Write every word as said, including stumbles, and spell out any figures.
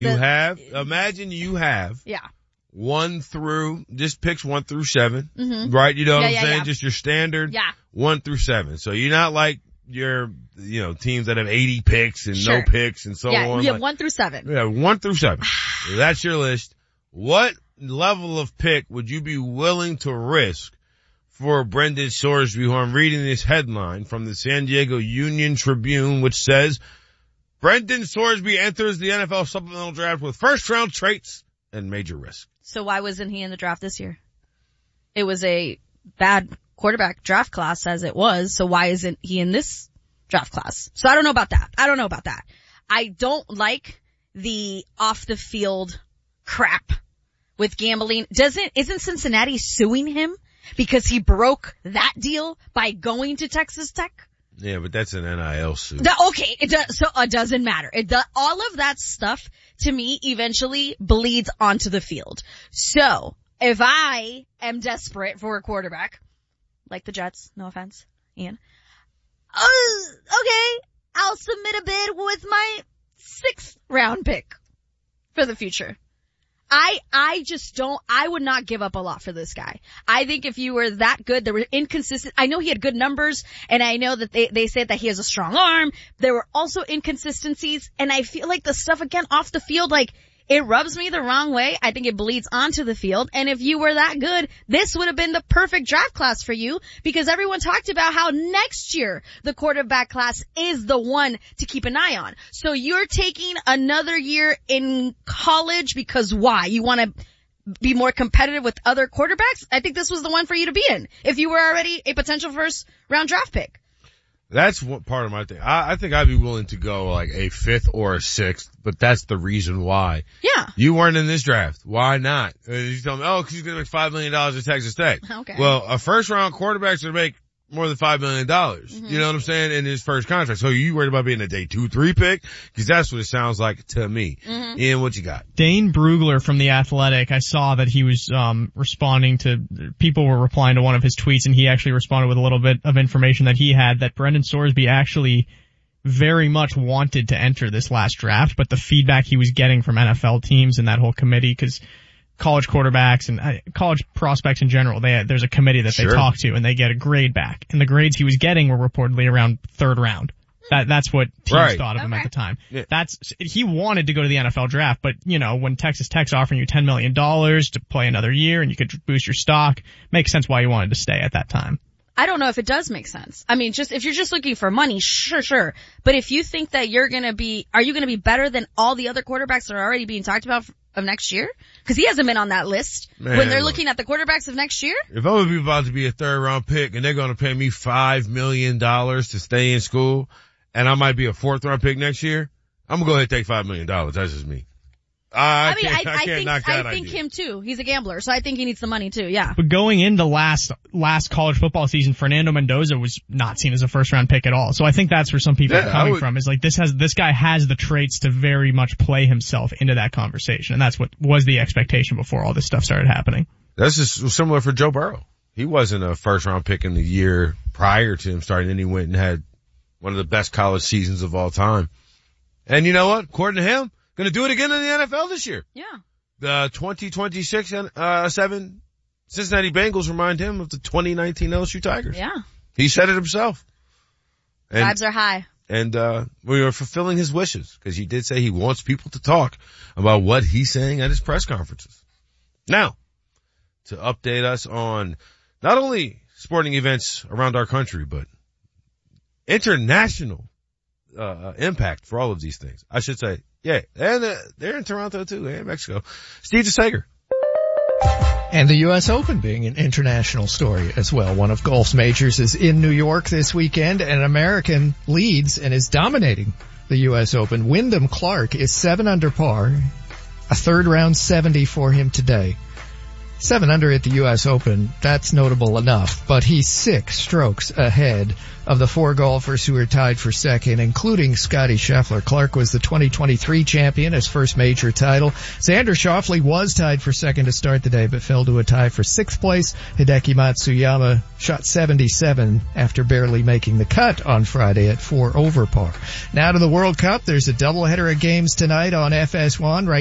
You The, have, imagine you have. Yeah. One through, just picks one through seven, Mm-hmm. right? You know yeah, what I'm yeah, saying? Yeah. Just your standard. Yeah. One through seven. So you're not like your, you know, teams that have eighty picks and Sure. no picks and so yeah, on. Yeah, like, one through seven. Yeah, one through seven. That's your list. What level of pick would you be willing to risk for Brendan Sorsby, who I'm reading this headline from the San Diego Union Tribune, which says, Brendan Sorsby enters the N F L supplemental draft with first round traits and major risk. So why wasn't he in the draft this year? It was a bad quarterback draft class as it was, so why isn't he in this draft class? So I don't know about that. I don't know about that. I don't like the off the field crap with gambling. Doesn't, isn't Cincinnati suing him because he broke that deal by going to Texas Tech? Yeah, but that's an N I L suit. The, okay, it does, so it doesn't matter. It does, all of that stuff to me eventually bleeds onto the field. So if I am desperate for a quarterback, like the Jets, no offense, Ian, uh, okay, I'll submit a bid with my sixth round pick for the future. I, I just don't, I would not give up a lot for this guy. I think if you were that good, there were inconsistent, I know he had good numbers, and I know that they, they said that he has a strong arm. There were also inconsistencies, and I feel like the stuff again off the field, like, it rubs me the wrong way. I think it bleeds onto the field. And if you were that good, this would have been the perfect draft class for you, because everyone talked about how next year the quarterback class is the one to keep an eye on. So you're taking another year in college because why? You want to be more competitive with other quarterbacks? I think this was the one for you to be in if you were already a potential first round draft pick. That's what part of my thing. I, I think I'd be willing to go like a fifth or a sixth, but that's the reason why. Yeah. You weren't in this draft. Why not? Uh, you tell me, oh, cause he's going to make five million dollars at Texas Tech. Okay. Well, a first round quarterback's going to make more than five million dollars. Mm-hmm. You know what I'm saying? In his first contract. So you worried about being a day two, three pick? Cause that's what it sounds like to me. Mm-hmm. Ian, what you got? Dane Brugler from The Athletic, I saw that he was um responding to, people were replying to one of his tweets, and he actually responded with a little bit of information that he had, that Brendan Sorsby actually very much wanted to enter this last draft, but the feedback he was getting from N F L teams and that whole committee, because college quarterbacks and uh, college prospects in general, they, there's a committee that Sure. they talk to, and they get a grade back. And the grades he was getting were reportedly around third round. That, that's what teams Right. thought of him Okay. at the time. Yeah. That's, he wanted to go to the N F L draft, but you know, when Texas Tech's offering you ten million dollars to play another year and you could boost your stock, makes sense why you wanted to stay at that time. I don't know if it does make sense. I mean, just if you're just looking for money, sure, sure. But if you think that you're gonna be, are you gonna be better than all the other quarterbacks that are already being talked about of next year? Because he hasn't been on that list. Man, when they're look. looking at the quarterbacks of next year. If I'm going to be about to be a third round pick and they're going to pay me five million dollars to stay in school, and I might be a fourth round pick next year, I'm going to go ahead and take five million dollars. That's just me. I, I mean, can't, I, I I can't think knock that I think idea. him too. He's a gambler, so I think he needs the money too. Yeah. But going into last, last college football season, Fernando Mendoza was not seen as a first round pick at all. So I think that's where some people Yeah, are I coming would- from, is like this has, this guy has the traits to very much play himself into that conversation. And that's what was the expectation before all this stuff started happening. That's just similar for Joe Burrow. He wasn't a first round pick in the year prior to him starting, and he went and had one of the best college seasons of all time. And you know what? According to him, going to do it again in the N F L this year. Yeah. The twenty twenty-six uh, seven Cincinnati Bengals remind him of the twenty nineteen L S U Tigers. Yeah. He said it himself. And, Vibes are high. and uh we are fulfilling his wishes, because he did say he wants people to talk about what he's saying at his press conferences. Now, to update us on not only sporting events around our country, but international uh impact for all of these things, I should say. Yeah, and uh, they're in Toronto too, and Mexico. Steve DeSager. And the U S Open being an international story as well. One of golf's majors is in New York this weekend, and an American leads and is dominating the U S Open. Wyndham Clark is seven under par, a third round seventy for him today. Seven under at the U S Open, that's notable enough, but he's six strokes ahead of the four golfers who are tied for second, including Scottie Scheffler. Clark was the twenty twenty-three champion, his first major title. Xander Schauffele was tied for second to start the day, but fell to a tie for sixth place. Hideki Matsuyama shot seventy-seven after barely making the cut on Friday at four over par. Now to the World Cup. There's a doubleheader of games tonight on F S one. Right